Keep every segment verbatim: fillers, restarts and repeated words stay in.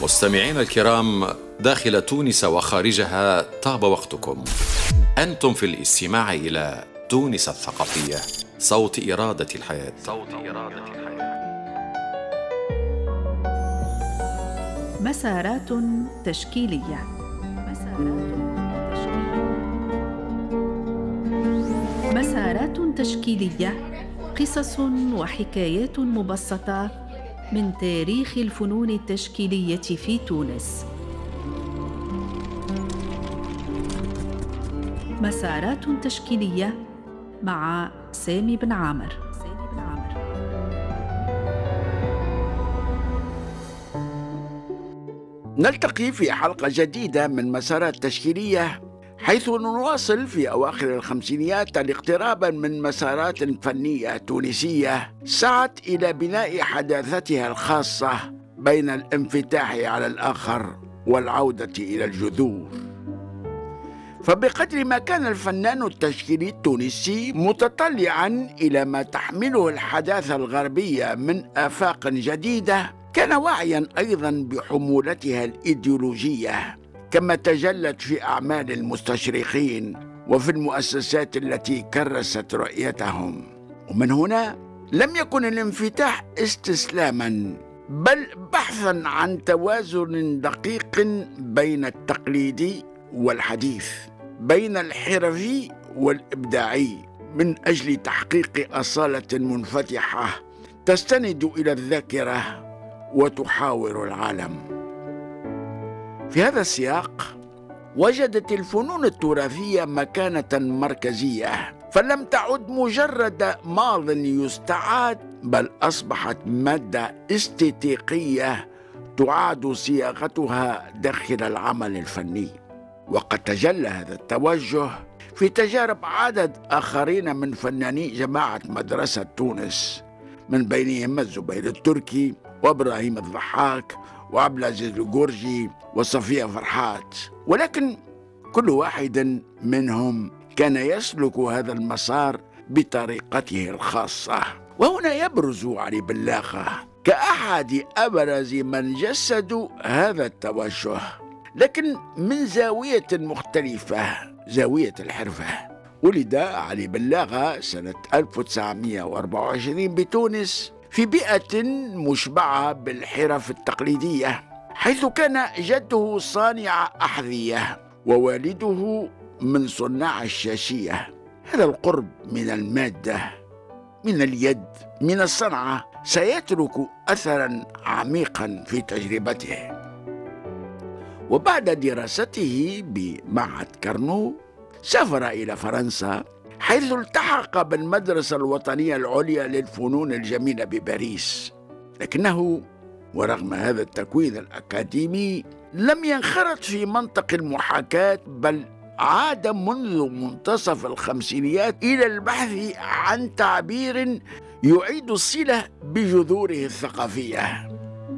مستمعين الكرام داخل تونس وخارجها، طاب وقتكم. أنتم في الاستماع إلى تونس الثقافية، صوت إرادة الحياة. صوت إرادة الحياة. مسارات تشكيلية. مسارات تشكيلية. مسارات تشكيلية، قصص وحكايات مبسطة من تاريخ الفنون التشكيلية في تونس. مسارات تشكيلية مع سامي بن عامر. نلتقي في حلقة جديدة من مسارات تشكيلية، حيث نواصل في أواخر الخمسينيات الاقتراب من مسارات فنية تونسية سعت إلى بناء حداثتها الخاصة بين الانفتاح على الآخر والعودة إلى الجذور. فبقدر ما كان الفنان التشكيلي التونسي متطلعاً إلى ما تحمله الحداثة الغربية من آفاق جديدة، كان واعياً أيضاً بحمولتها الإيديولوجية، كما تجلت في أعمال المستشرقين وفي المؤسسات التي كرست رؤيتهم. ومن هنا لم يكن الانفتاح استسلاماً، بل بحثاً عن توازن دقيق بين التقليدي والحديث، بين الحرفي والإبداعي، من أجل تحقيق أصالة منفتحة تستند إلى الذاكرة وتحاور العالم. في هذا السياق وجدت الفنون التراثية مكانة مركزية، فلم تعد مجرد ماض يستعاد، بل أصبحت مادة استيتيقية تعاد صياغتها داخل العمل الفني. وقد تجلى هذا التوجه في تجارب عدد آخرين من فناني جماعة مدرسة تونس، من بينهم الزبير التركي وإبراهيم الضحاك وعبد العزيز الجورجي وصفية فرحات. ولكن كل واحد منهم كان يسلك هذا المسار بطريقته الخاصة. وهنا يبرز علي بلاغة كأحد أبرز من جسدوا هذا التوجه، لكن من زاوية مختلفة، زاوية الحرفة. ولد علي بلاغة سنة ألف وتسعمائة وأربعة وعشرين بتونس في بيئة مشبعة بالحرف التقليدية، حيث كان جده صانع أحذية ووالده من صناع الشاشية. هذا القرب من المادة، من اليد، من الصنعة سيترك أثراً عميقاً في تجربته. وبعد دراسته بمعهد كارنو سافر إلى فرنسا، حيث التحق بالمدرسة الوطنية العليا للفنون الجميلة بباريس. لكنه ورغم هذا التكوين الأكاديمي لم ينخرط في منطق المحاكاة، بل عاد منذ منتصف الخمسينيات إلى البحث عن تعبير يعيد الصلة بجذوره الثقافية.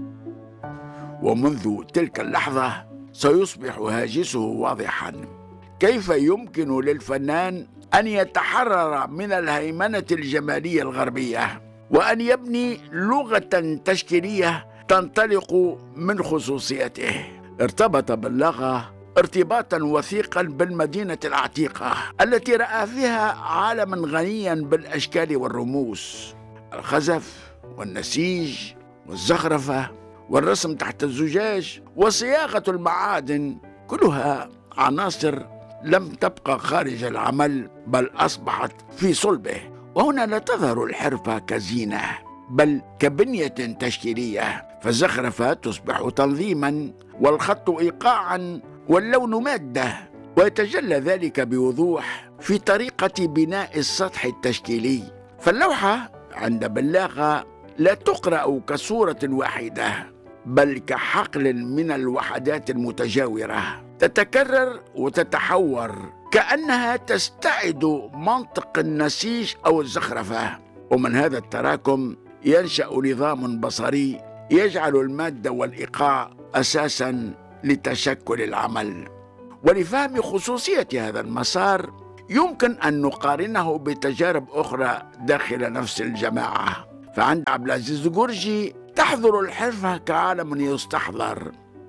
ومنذ تلك اللحظة سيصبح هاجسه واضحاً: كيف يمكن للفنان أن يتحرر من الهيمنة الجمالية الغربية وأن يبني لغة تشكيلية تنطلق من خصوصيته؟ ارتبط بلاغة ارتباطا وثيقا بالمدينة العتيقة التي رأى فيها عالما غنيا بالأشكال والرموز، الخزف والنسيج والزخرفة والرسم تحت الزجاج وصياغة المعادن، كلها عناصر لم تبقى خارج العمل، بل أصبحت في صلبه. وهنا لا تظهر الحرفة كزينة، بل كبنية تشكيلية، فالزخرفة تصبح تنظيما، والخط إيقاعا، واللون مادة. ويتجلى ذلك بوضوح في طريقة بناء السطح التشكيلي. فاللوحة عند بلاغة لا تقرأ كصورة واحدة، بل كحقل من الوحدات المتجاورة تتكرر وتتحور، كأنها تستعد منطق النسيج أو الزخرفة. ومن هذا التراكم ينشأ نظام بصري يجعل المادة والإيقاع أساساً لتشكل العمل. ولفهم خصوصية هذا المسار يمكن أن نقارنه بتجارب أخرى داخل نفس الجماعة. فعند عبد العزيز الجورجي تحضر الحرفة كعالم يستحضر،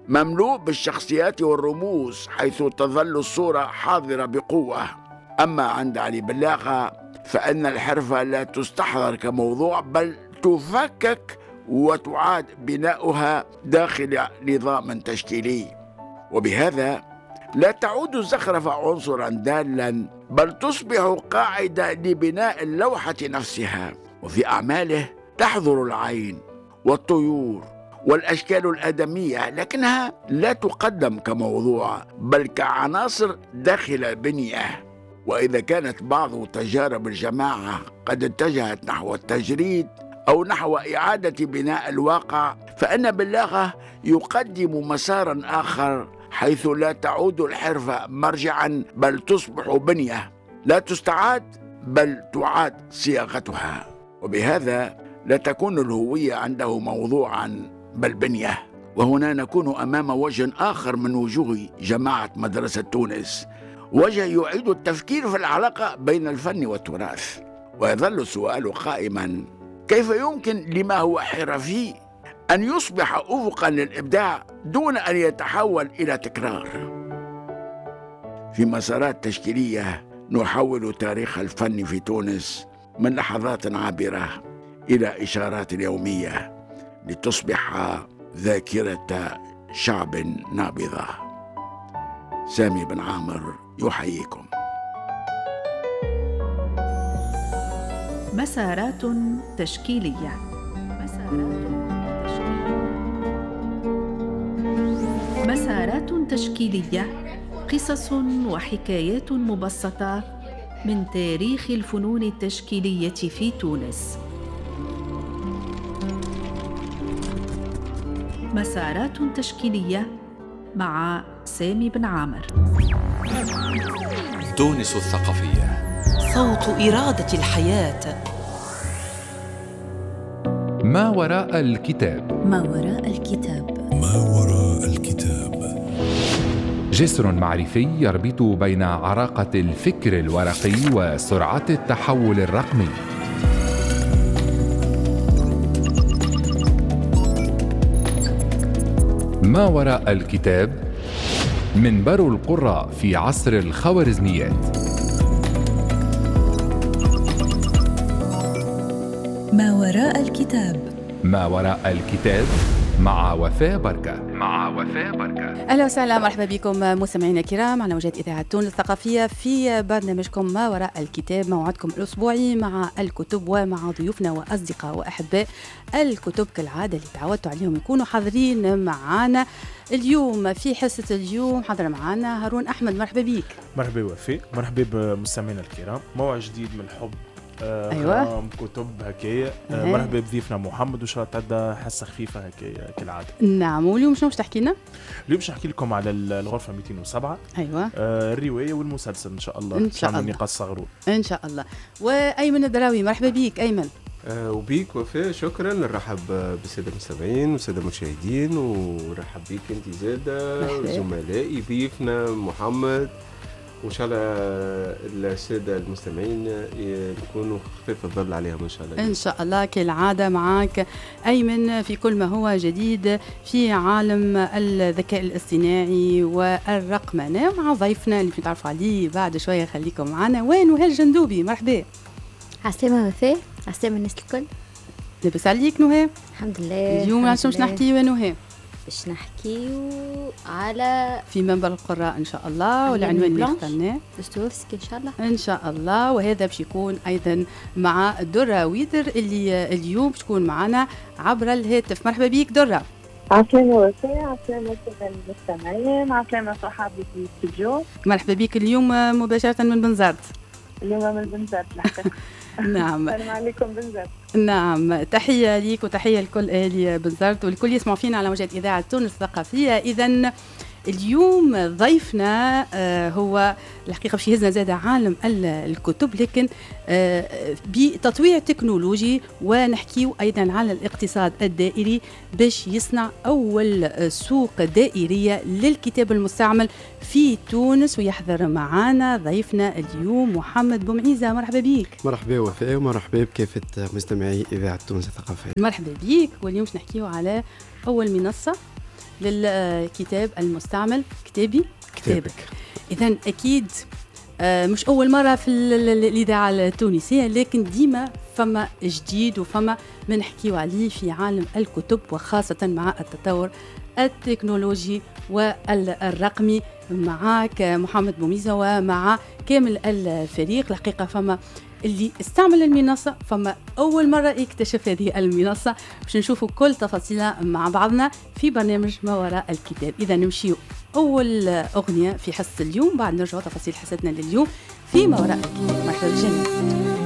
مملوء بالشخصيات والرموز، حيث تظل الصورة حاضرة بقوة. أما عند علي بلاغة فإن الحرفة لا تستحضر كموضوع، بل تفكك وتعاد بناؤها داخل نظام تشكيلي، وبهذا لا تعود الزخرفة عنصرا دالا، بل تصبح قاعدة لبناء اللوحة نفسها. وفي أعماله تحضر العين والطيور والأشكال الآدمية، لكنها لا تقدم كموضوع بل كعناصر داخل البنية. وإذا كانت بعض تجارب الجماعة قد اتجهت نحو التجريد أو نحو إعادة بناء الواقع، فإن بلاغة يقدم مسارا آخر، حيث لا تعود الحرفة مرجعا بل تصبح بنية لا تستعاد بل تعاد صياغتها. وبهذا لا تكون الهوية عنده موضوعا بل بنية. وهنا نكون أمام وجه آخر من وجوه جماعة مدرسة تونس، وجه يعيد التفكير في العلاقة بين الفن والتراث. ويظل السؤال قائما: كيف يمكن لما هو حرفي أن يصبح أفقا للإبداع دون أن يتحول إلى تكرار؟ في مسارات تشكيلية نحول تاريخ الفن في تونس من لحظات عابرة إلى إشارات يومية، لتصبح ذاكرة شعب نابضة. سامي بن عامر يحييكم. مسارات تشكيلية. مسارات تشكيلية. مسارات تشكيلية، قصص وحكايات مبسطة من تاريخ الفنون التشكيلية في تونس. مسارات تشكيلية مع سامي بن عامر. تونس الثقافية، صوت إرادة الحياة. ما وراء الكتاب. ما وراء الكتاب. ما وراء الكتاب. جسر معرفي يربط بين عراقة الفكر الورقي وسرعة التحول الرقمي. ما وراء الكتاب، منبر القراء في عصر الخوارزميات. ما وراء الكتاب. ما وراء الكتاب مع وفاء بركة. مع وفاء بركة. أهلا وسهلا، مرحبا بكم مستمعينا الكرام على موجات إذاعة تونس الثقافية في برنامجكم ما وراء الكتاب، موعدكم الأسبوعي مع الكتب ومع ضيوفنا وأصدقاء وأحباء الكتب كالعادة اللي تعودتوا عليهم يكونوا حاضرين معنا. اليوم في حصة اليوم حضر معنا هارون أحمد. مرحبا بك. مرحبا وفاء، مرحبا بمستمعينا الكرام. موعد جديد من الحب، آه أيوة. كتب هكايا. آه مرحبا بضيفنا محمد، وإن شاء الله تعدى حصة خفيفة هكايا كالعادة. نعم، واليوم شنو باش تحكي لنا؟ اليوم باش نحكي لكم على الغرفة مئتين وسبعة. أيوة. آه الرواية والمسلسل إن شاء الله. إن شاء الله. نقاش صغرور. إن شاء الله. وأيمن الدراوي، مرحبا بك أيمن. آه وبيك وفاء، شكرا. نرحب بالسادة المستمعين والسادة المشاهدين، ونرحب بيك انت زادة وزملائي ضيفنا محمد، وان شاء الله الساده المستمعين يكونوا خفيف الظل عليهم ان شاء الله. ان شاء الله كالعاده معك ايمن في كل ما هو جديد في عالم الذكاء الاصطناعي والرقمنه، مع ضيفنا اللي بتعرفوا عليه بعد شويه. خليكم معنا. وين وهل جندوبي؟ مرحبا. عسلامة وفاء، عسلامة الناس الكل. لاباس عليك نهى؟ الحمد لله. اليوم علاش باش نحكيو يا نهى؟ باش نحكيو على في منبر القراء ان شاء الله، والعنوان اللي اخترناه دوستويفسكي ان شاء الله. ان شاء الله. وهذا باش يكون ايضا مع درة ويدر اللي اليوم باش تكون معنا عبر الهاتف. مرحبا بك درة. عسلامة وفاء، عسلامة المستمعين، عسلامة صحابي في الاستوديو. مرحبا بك اليوم مباشرة من بنزرت. اليوم من بنزرت الحقيقة. نعم. السلام عليكم بنزرت. نعم، تحية ليك وتحية لكل أهل بنزرت والكل يسمعوا فينا على موجات إذاعة تونس الثقافية. إذن اليوم ضيفنا هو الحقيقة باش يهزنا زاد عالم الكتب، لكن بتطوير تكنولوجي، ونحكيو أيضا على الاقتصاد الدائري باش يصنع أول سوق دائرية للكتاب المستعمل في تونس. ويحضر معنا ضيفنا اليوم محمد بومعيزة. مرحبا بك. مرحبا وفاء، ومرحبا بكافة مستمعي إذاعة تونس الثقافية. مرحبا بك. واليوم باش نحكيو على أول منصة للكتاب المستعمل كتابي كتابك. إذن أكيد مش أول مرة في الإذاعة التونسية، لكن ديما فما جديد وفما منحكيو عليه في عالم الكتب، وخاصة مع التطور التكنولوجي والرقمي. معاك محمد بوميزة ومع كامل الفريق. الحقيقة فما اللي استعمل المنصة، فما أول مرة يكتشف هذه المنصة. باش نشوفوا كل تفاصيلها مع بعضنا في برنامج ما وراء الكتاب. إذا نمشي أول أغنية في حصة اليوم، بعد نرجع تفاصيل حصتنا لليوم في ما وراء الكتاب. مرحبا بالجميع.